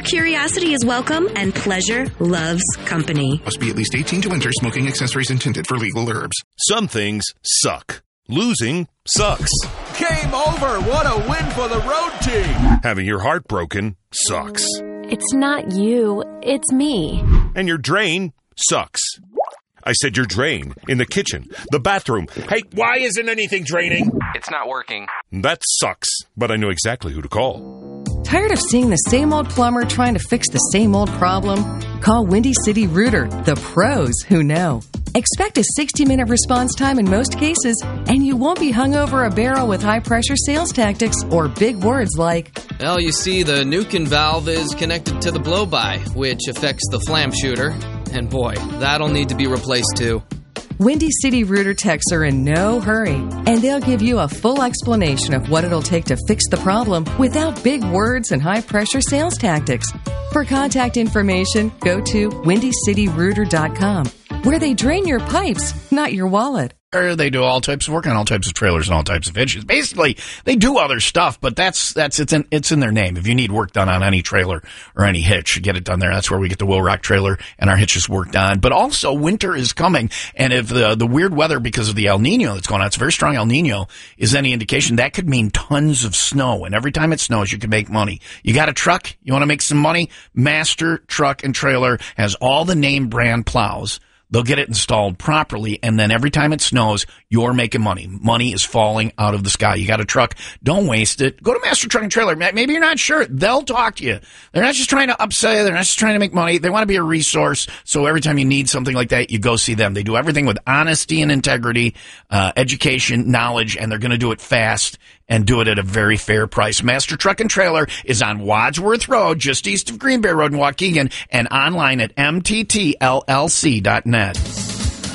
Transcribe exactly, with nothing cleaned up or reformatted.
Curiosity is welcome, and pleasure loves company. Must be at least eighteen to enter. Smoking accessories intended for legal herbs. Some things suck. Losing sucks. Game over. What a win for the road team. Having your heart broken sucks. It's not you, it's me. And your drain sucks. I said your drain. In the kitchen. The bathroom. Hey, why isn't anything draining? It's not working. That sucks. But I know exactly who to call. Tired of seeing the same old plumber trying to fix the same old problem? Call Windy City Rooter, the pros who know. Expect a sixty-minute response time in most cases, and you won't be hung over a barrel with high-pressure sales tactics or big words like, well, you see, the Nukin valve is connected to the blow-by, which affects the flam shooter. And boy, that'll need to be replaced too. Windy City Rooter techs are in no hurry, and they'll give you a full explanation of what it'll take to fix the problem without big words and high-pressure sales tactics. For contact information, go to windy city rooter dot com, where they drain your pipes, not your wallet. They do all types of work on all types of trailers and all types of hitches. Basically, they do other stuff, but that's that's it's in it's in their name. If you need work done on any trailer or any hitch, you get it done there. That's where we get the Will Rock trailer and our hitches worked on. But also, winter is coming, and if the the weird weather because of the El Nino that's going on, it's a very strong El Nino, is any indication, that could mean tons of snow. And every time it snows, you can make money. You got a truck, you want to make some money? Master Truck and Trailer has all the name brand plows. They'll get it installed properly, and then every time it snows, you're making money. Money is falling out of the sky. You got a truck, don't waste it. Go to Master Truck and Trailer. Maybe you're not sure. They'll talk to you. They're not just trying to upsell you. They're not just trying to make money. They want to be a resource, so every time you need something like that, you go see them. They do everything with honesty and integrity, uh, education, knowledge, and they're going to do it fast and do it at a very fair price. Master Truck and Trailer is on Wadsworth Road, just east of Green Bay Road in Waukegan, and online at m t t l l c dot net.